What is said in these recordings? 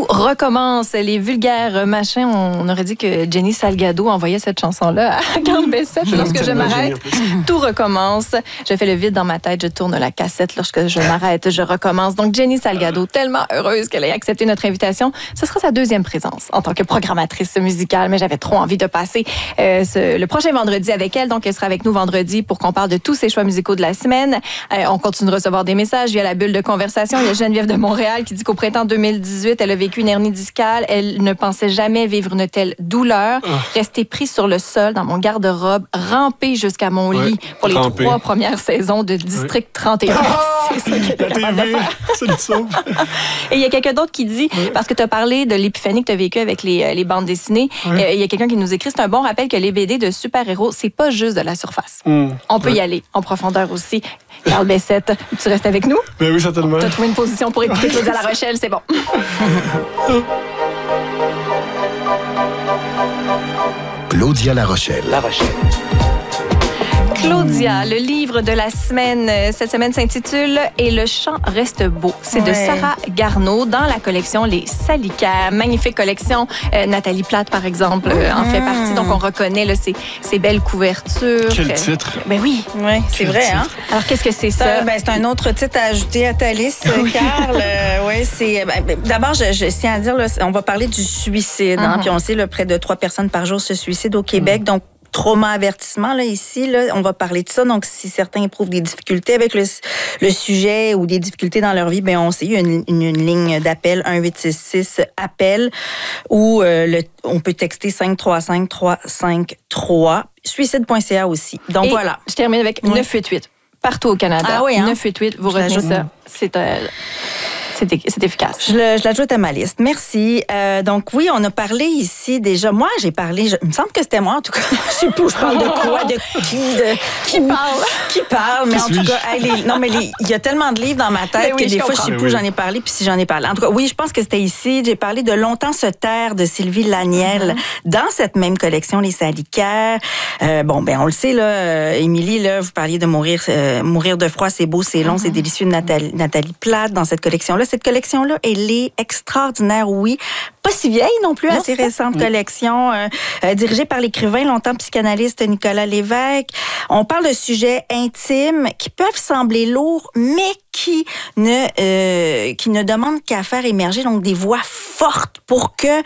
Tout recommence. Les vulgaires machins, on aurait dit que Jenny Salgado envoyait cette chanson-là à Carl Bessette. Lorsque je m'arrête, tout recommence. Je fais le vide dans ma tête, je tourne la cassette. Lorsque je m'arrête, je recommence. Donc, Jenny Salgado, tellement heureuse qu'elle ait accepté notre invitation. Ce sera sa deuxième présence en tant que programmatrice musicale, mais j'avais trop envie de passer le prochain vendredi avec elle. Donc, elle sera avec nous vendredi pour qu'on parle de tous ses choix musicaux de la semaine. On continue de recevoir des messages via la bulle de conversation. Il y a Geneviève de Montréal qui dit qu'au printemps 2018, elle a vécu une hernie discale. Elle ne pensait jamais vivre une telle douleur. Rester pris sur le sol dans mon garde-robe, ramper jusqu'à mon lit pour les 3 premières saisons de District 31. C'est ça qu'elle est capable de faire. C'est le son. Et il y a quelqu'un d'autre qui dit, parce que tu as parlé de l'épiphanie que tu as vécue avec les bandes dessinées, il y a quelqu'un qui nous écrit, c'est un bon rappel que les BD de super-héros, c'est pas juste de la surface. On peut y aller en profondeur aussi. Carl Bessette, tu restes avec nous? Ben oui, certainement. Tu as trouvé une position pour écouter Claudia La Rochelle, c'est bon. Claudia La Rochelle. Claudia, le livre de la semaine, cette semaine s'intitule « Et le chant reste beau ». C'est de Sarah Garneau dans la collection Les Salicaires. Magnifique collection. Nathalie Plate, par exemple, en fait partie. Donc, on reconnaît là, ces belles couvertures. Quel titre! Ben oui. Oui, c'est vrai. Hein? Alors, qu'est-ce que c'est ça? C'est un autre titre à ajouter à ta liste, Carl. D'abord, je tiens à dire, là, on va parler du suicide. Hein, puis on sait, là, près de 3 personnes par jour se suicident au Québec. Donc, trauma avertissement, là, ici, là, on va parler de ça. Donc, si certains éprouvent des difficultés avec le sujet ou des difficultés dans leur vie, ben on sait, il y a une ligne d'appel, 1-866-APPEL, où on peut texter 535-353. Suicide.ca aussi. Donc, voilà. Je termine avec 988. Partout au Canada. Ah oui, hein? 988, vous retenez ça. C'est efficace. Je l'ajoute à ma liste. Merci. Donc, oui, on a parlé ici déjà. Moi, j'ai parlé. Il me semble que c'était moi, en tout cas. Je sais pas, je parle de quoi, de qui parle. Qui parle, mais en tout cas, il y a tellement de livres dans ma tête que des fois, je sais plus, j'en ai parlé, puis si j'en ai parlé. En tout cas, oui, je pense que c'était ici. J'ai parlé de Longtemps se taire de Sylvie Laniel dans cette même collection, Les Salicaires. On le sait, là, Émilie, là, vous parliez de mourir de froid, c'est beau, c'est long, c'est délicieux de Nathalie Plate dans cette collection-là. Cette collection-là, elle est extraordinaire, oui. Pas si vieille non plus, assez récente collection, dirigée par l'écrivain, longtemps psychanalyste Nicolas Lévesque. On parle de sujets intimes qui peuvent sembler lourds, mais qui ne demandent qu'à faire émerger donc des voix fortes pour que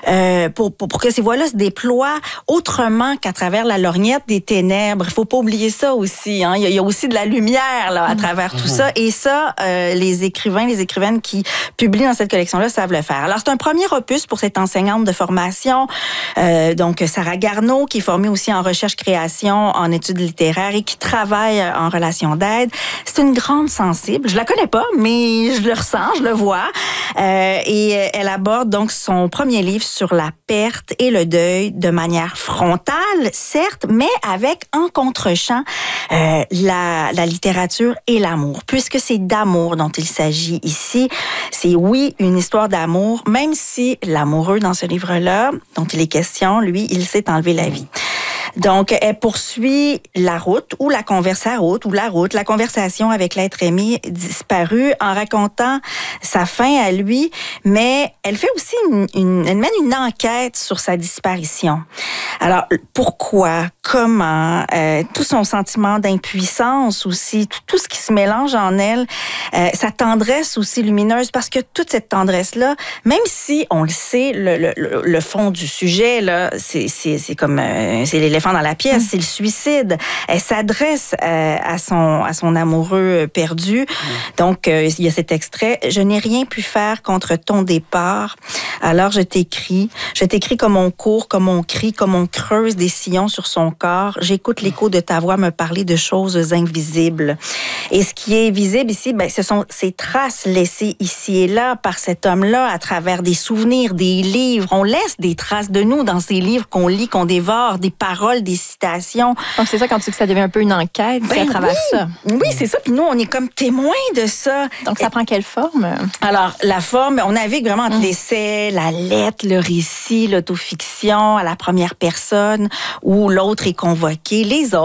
ces voix-là se déploient autrement qu'à travers la lorgnette des ténèbres. Il faut pas oublier ça aussi. Hein. Il y a aussi de la lumière là à travers tout ça. Et ça, les écrivaines qui publient dans cette collection-là savent le faire. Alors, c'est un premier opus pour cette enseignante de formation, donc Sarah Garneau, qui est formée aussi en recherche-création, en études littéraires et qui travaille en relation d'aide. C'est une grande sensible. Je la connais pas, mais je le ressens, je le vois. Et elle aborde donc son premier livre sur la perte et le deuil de manière frontale, certes, mais avec en contre-champ la littérature et l'amour, puisque c'est d'amour dont il s'agit ici. C'est oui, une histoire d'amour, même si l'amoureux dans ce livre-là, dont il est question, lui, il s'est enlevé la vie. Donc, elle poursuit la route ou la conversation avec l'être aimé disparu en racontant sa fin à lui, mais elle fait aussi elle mène une enquête sur sa disparition. Alors, pourquoi, comment, tout son sentiment d'impuissance aussi, tout ce qui se mélange en elle, sa tendresse aussi lumineuse, parce que toute cette tendresse-là, même si on le sait, le fond du sujet, là, c'est comme, c'est l'éléphant dans la pièce, c'est le suicide. Elle s'adresse à son amoureux perdu. Donc, il y a cet extrait. « Je n'ai rien pu faire contre ton départ. Alors, je t'écris comme on court, comme on crie, comme on creuse des sillons sur son corps. J'écoute l'écho de ta voix me parler de choses invisibles. » Et ce qui est visible ici, ce sont ces traces laissées ici et là par cet homme-là à travers des souvenirs, des livres. On laisse des traces de nous dans ces livres qu'on lit, qu'on dévore, des paroles, des citations. Donc, c'est ça quand tu dis que ça devient un peu une enquête, c'est à travers ça. Oui, c'est ça. Puis nous, on est comme témoins de ça. Donc, ça prend quelle forme? Alors, la forme, on navigue vraiment entre l'essai, la lettre, le récit, l'autofiction à la première personne où l'autre est convoqué. Les autres,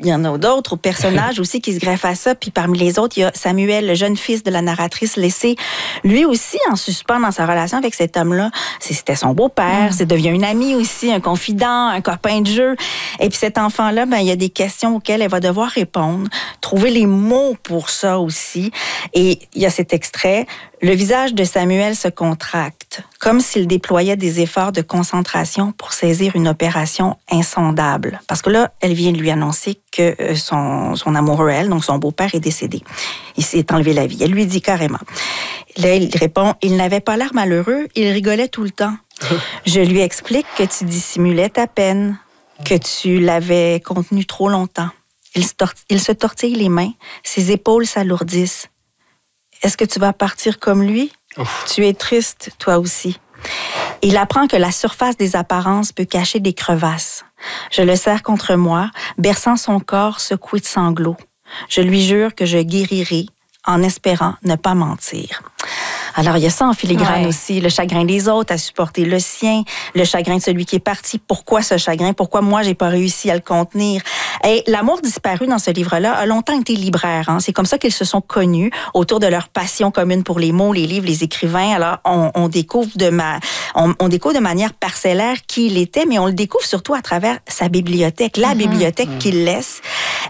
il y en a d'autres personnages aussi qui se greffent à ça. Puis parmi les autres, il y a Samuel, le jeune fils de la narratrice, laissé lui aussi en suspens dans sa relation avec cet homme-là. C'était son beau-père, c'est devenu un ami aussi, un confident, un copain de jeu. Et puis cet enfant-là, il y a des questions auxquelles elle va devoir répondre, trouver les mots pour ça aussi. Et il y a cet extrait. Le visage de Samuel se contracte, comme s'il déployait des efforts de concentration pour saisir une opération insondable. Parce que là, elle vient de lui annoncer que son amoureux, elle, donc son beau-père, est décédé. Il s'est enlevé la vie. Elle lui dit carrément. Là, il répond, il n'avait pas l'air malheureux, il rigolait tout le temps. Je lui explique que tu dissimulais ta peine, que tu l'avais contenue trop longtemps. Il se tortille les mains, ses épaules s'alourdissent. Est-ce que tu vas partir comme lui? Ouf. Tu es triste, toi aussi. Il apprend que la surface des apparences peut cacher des crevasses. Je le serre contre moi, berçant son corps secoué de sanglots. Je lui jure que je guérirai en espérant ne pas mentir. Alors, il y a ça en filigrane aussi, le chagrin des autres à supporter le sien, le chagrin de celui qui est parti. Pourquoi ce chagrin? Pourquoi moi, j'ai pas réussi à le contenir? Et l'amour disparu dans ce livre-là a longtemps été libraire. Hein? C'est comme ça qu'ils se sont connus autour de leur passion commune pour les mots, les livres, les écrivains. Alors, on découvre on découvre de manière parcellaire qui il était, mais on le découvre surtout à travers sa bibliothèque, la bibliothèque qu'il laisse.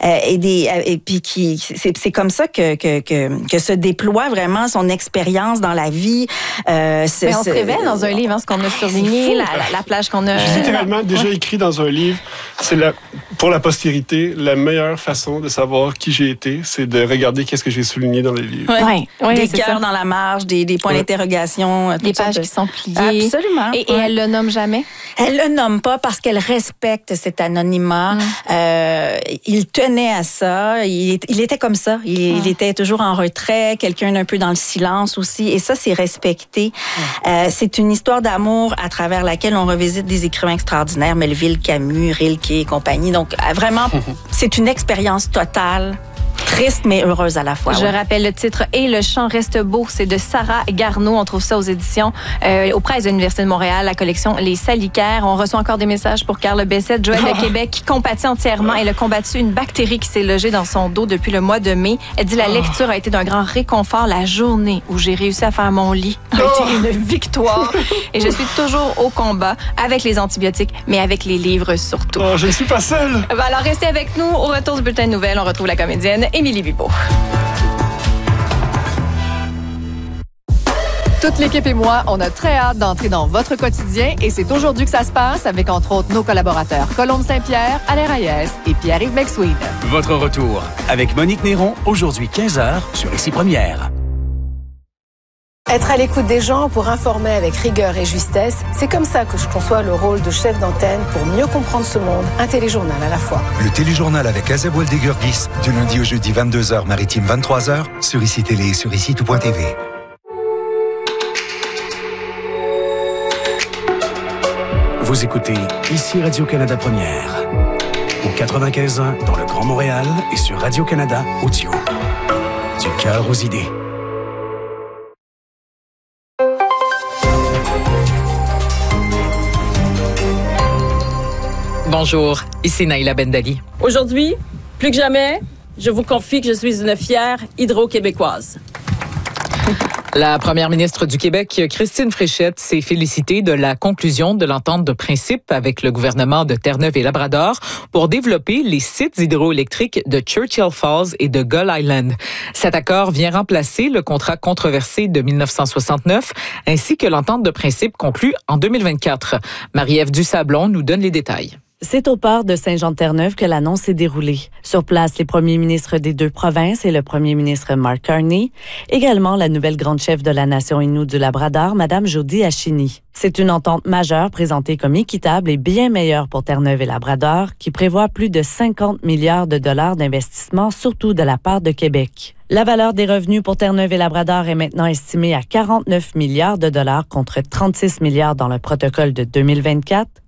Et puis c'est comme ça que se déploie vraiment son expérience dans la vie. On se révèle dans un livre, hein, ce qu'on a surligné, la plage qu'on a. J'ai littéralement déjà écrit dans un livre, pour la postérité, la meilleure façon de savoir qui j'ai été, c'est de regarder qu'est-ce que j'ai souligné dans les livres. Oui, des cœurs dans la marge, des points d'interrogation. Des pages qui sont pliées. Absolument. Et elle le nomme jamais? Elle le nomme pas parce qu'elle respecte cet anonymat. Il tenait à ça. Il était comme ça. Il était toujours en retrait, quelqu'un d'un peu dans le silence aussi. Et ça, c'est respecté. C'est une histoire d'amour à travers laquelle on revisite des écrivains extraordinaires, Melville, Camus, Rilke et compagnie. Donc, vraiment, c'est une expérience totale. Triste, mais heureuse à la fois. Je rappelle le titre « Et le chant reste beau ». C'est de Sarah Garneau. On trouve ça aux éditions aux presses de l'Université de Montréal, la collection Les Salicaires. On reçoit encore des messages pour Carl Bessette. Joël de Québec qui compatit entièrement. Elle a combattu une bactérie qui s'est logée dans son dos depuis le mois de mai. Elle dit « La lecture a été d'un grand réconfort. La journée où j'ai réussi à faire mon lit a été une victoire. Et je suis toujours au combat avec les antibiotiques, mais avec les livres surtout. » Oh, je ne suis pas seule. Alors, restez avec nous. Au retour du bulletin de nouvelles, on retrouve la comédienne Émilie Bibeau. Toute l'équipe et moi, on a très hâte d'entrer dans votre quotidien et c'est aujourd'hui que ça se passe avec entre autres nos collaborateurs Colombe Saint-Pierre, Alain Reyes et Pierre-Yves Maxwin. Votre retour avec Monique Néron, aujourd'hui 15h sur Ici Première. Être à l'écoute des gens pour informer avec rigueur et justesse, c'est comme ça que je conçois le rôle de chef d'antenne pour mieux comprendre ce monde, un téléjournal à la fois. Le téléjournal avec Azeb Waldegurgis, du lundi au jeudi 22h, maritime 23h, sur ICI Télé et sur ICI Tout.tv. Vous écoutez Ici Radio-Canada Première, au 95.1 dans le Grand Montréal et sur Radio-Canada Audio. Du cœur aux idées. Bonjour, ici Naïla Bendali. Aujourd'hui, plus que jamais, je vous confie que je suis une fière hydro-québécoise. La première ministre du Québec, Christine Fréchette, s'est félicitée de la conclusion de l'entente de principe avec le gouvernement de Terre-Neuve et Labrador pour développer les sites hydroélectriques de Churchill Falls et de Gull Island. Cet accord vient remplacer le contrat controversé de 1969 ainsi que l'entente de principe conclue en 2024. Marie-Ève Dusablon nous donne les détails. C'est au port de Saint-Jean-de-Terre-Neuve que l'annonce s'est déroulée. Sur place, les premiers ministres des deux provinces et le premier ministre Mark Carney, également la nouvelle grande chef de la nation Innu du Labrador, Mme Jody Achini. C'est une entente majeure présentée comme équitable et bien meilleure pour Terre-Neuve et Labrador, qui prévoit plus de 50 milliards de dollars d'investissement, surtout de la part de Québec. La valeur des revenus pour Terre-Neuve et Labrador est maintenant estimée à 49 milliards de dollars contre 36 milliards dans le protocole de 2024,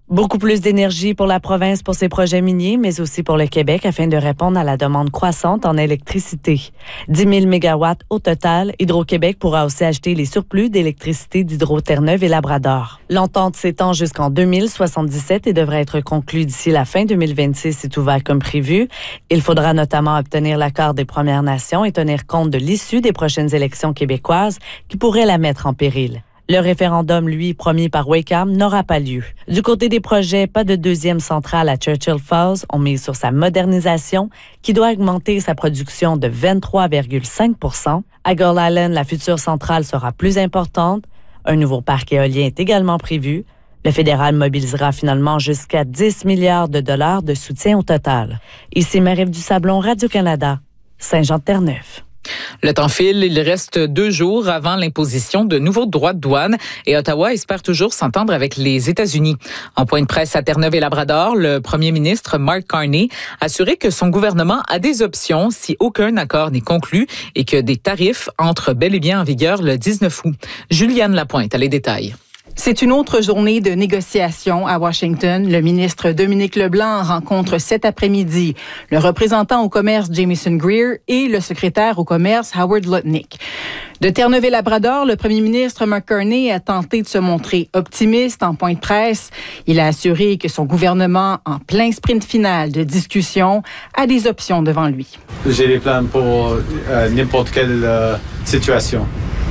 Beaucoup plus d'énergie pour la province pour ses projets miniers, mais aussi pour le Québec afin de répondre à la demande croissante en électricité. 10 000 mégawatts au total. Hydro-Québec pourra aussi acheter les surplus d'électricité d'Hydro-Terre-Neuve et Labrador. L'entente s'étend jusqu'en 2077 et devrait être conclue d'ici la fin 2026 si tout va comme prévu. Il faudra notamment obtenir l'accord des Premières Nations et tenir compte de l'issue des prochaines élections québécoises qui pourraient la mettre en péril. Le référendum, lui, promis par Wacom, n'aura pas lieu. Du côté des projets, pas de deuxième centrale à Churchill Falls. On mise sur sa modernisation, qui doit augmenter sa production de 23,5 %. À Gull Island, la future centrale sera plus importante. Un nouveau parc éolien est également prévu. Le fédéral mobilisera finalement jusqu'à 10 milliards de dollars de soutien au total. Ici Marie-Ève Dusablon, Radio-Canada, Saint-Jean-de-Terre-Neuve. Le temps file, il reste 2 jours avant l'imposition de nouveaux droits de douane et Ottawa espère toujours s'entendre avec les États-Unis. En point de presse à Terre-Neuve et Labrador, le premier ministre Mark Carney a assuré que son gouvernement a des options si aucun accord n'est conclu et que des tarifs entrent bel et bien en vigueur le 19 août. Juliane Lapointe a les détails. C'est une autre journée de négociations à Washington. Le ministre Dominique Leblanc rencontre cet après-midi le représentant au commerce Jamieson Greer et le secrétaire au commerce Howard Lutnick. De Terre-Neuve et Labrador, le premier ministre Mark Carney a tenté de se montrer optimiste en point de presse. Il a assuré que son gouvernement, en plein sprint final de discussion, a des options devant lui. J'ai des plans pour n'importe quelle situation.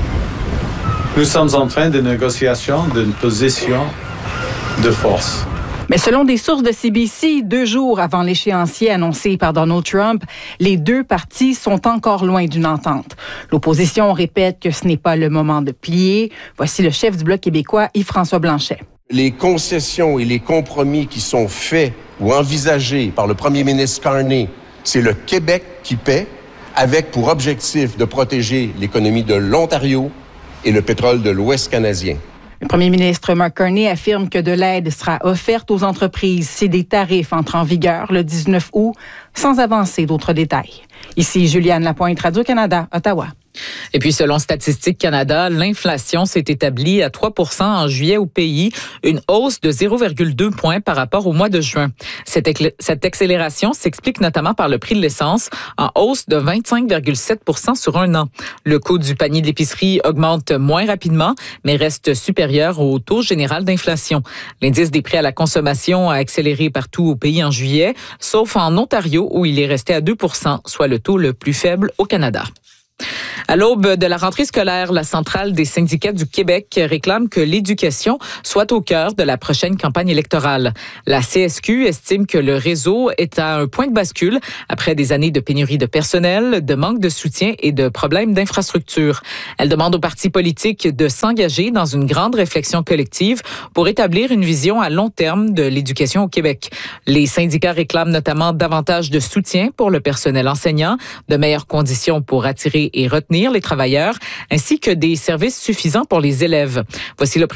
Nous sommes en train de négociation d'une position de force. Mais selon des sources de CBC, 2 jours avant l'échéancier annoncé par Donald Trump, les 2 partis sont encore loin d'une entente. L'opposition répète que ce n'est pas le moment de plier. Voici le chef du Bloc québécois, Yves-François Blanchet. Les concessions et les compromis qui sont faits ou envisagés par le premier ministre Carney, c'est le Québec qui paie, avec pour objectif de protéger l'économie de l'Ontario et le pétrole de l'Ouest canadien. Le premier ministre Mark Carney affirme que de l'aide sera offerte aux entreprises si des tarifs entrent en vigueur le 19 août, sans avancer d'autres détails. Ici Juliane Lapointe, Radio-Canada, Ottawa. Et puis, selon Statistique Canada, l'inflation s'est établie à 3 % en juillet au pays, une hausse de 0,2 points par rapport au mois de juin. Cette accélération s'explique notamment par le prix de l'essence, en hausse de 25,7 % sur un an. Le coût du panier d'épicerie augmente moins rapidement, mais reste supérieur au taux général d'inflation. L'indice des prix à la consommation a accéléré partout au pays en juillet, sauf en Ontario, où il est resté à 2 %, soit le taux le plus faible au Canada. À l'aube de la rentrée scolaire, la Centrale des syndicats du Québec réclame que l'éducation soit au cœur de la prochaine campagne électorale. La CSQ estime que le réseau est à un point de bascule après des années de pénurie de personnel, de manque de soutien et de problèmes d'infrastructure. Elle demande aux partis politiques de s'engager dans une grande réflexion collective pour établir une vision à long terme de l'éducation au Québec. Les syndicats réclament notamment davantage de soutien pour le personnel enseignant, de meilleures conditions pour attirer et retenir les travailleurs, ainsi que des services suffisants pour les élèves. Voici le